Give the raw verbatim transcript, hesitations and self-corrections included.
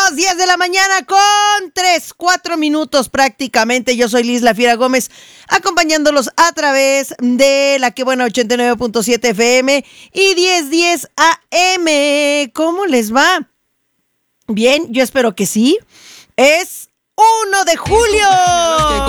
las diez de la mañana con tres, cuatro minutos prácticamente. Yo soy Liz La Fiera Gómez, acompañándolos a través de la que buena ochenta y nueve punto siete F M y diez diez A M. ¿Cómo les va? Bien, yo espero que sí. Es uno de julio.